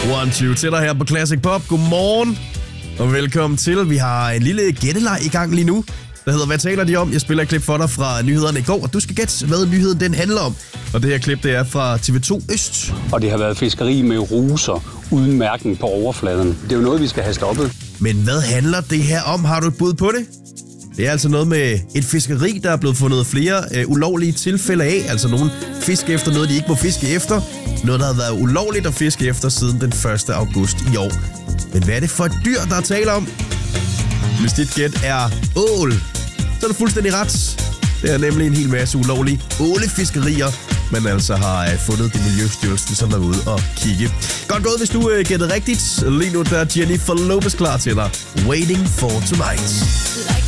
One, two til dig her på Classic Pop. Godmorgen og velkommen til. Vi har en lille gætteleg i gang lige nu, der hedder Hvad taler de om? Jeg spiller et klip for dig fra nyhederne i går, og du skal gætte, hvad nyheden den handler om. Og det her klip, det er fra TV2 Øst. Og det har været fiskeri med ruser uden mærken på overfladen. Det er jo noget, vi skal have stoppet. Men hvad handler det her om? Har du et bud på det? Det er altså noget med et fiskeri, der er blevet fundet flere ulovlige tilfælde af. Altså nogle fiske efter noget, de ikke må fiske efter. Noget, der har været ulovligt at fiske efter siden den 1. august i år. Men hvad er det for et dyr, der er tale om? Hvis dit gæt er ål, så er det fuldstændig ret. Det er nemlig en hel masse ulovlige ålefiskerier, man altså har fundet i Miljøstyrelsen, som er ude og kigge. Godt gået, hvis du gættede rigtigt. Lige nu der er Jennifer Lopez klar til dig. Waiting for Tonight.